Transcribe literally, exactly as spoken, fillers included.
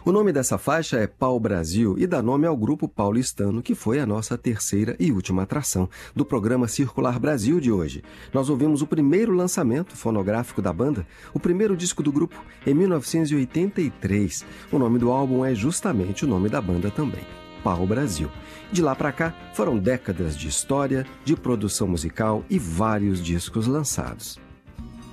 O nome dessa faixa é Pau Brasil e dá nome ao grupo paulistano, que foi a nossa terceira e última atração do programa Circular Brasil de hoje. Nós ouvimos o primeiro lançamento fonográfico da banda, o primeiro disco do grupo, em mil novecentos e oitenta e três. O nome do álbum é justamente o nome da banda também, Pau Brasil. De lá para cá, foram décadas de história, de produção musical e vários discos lançados.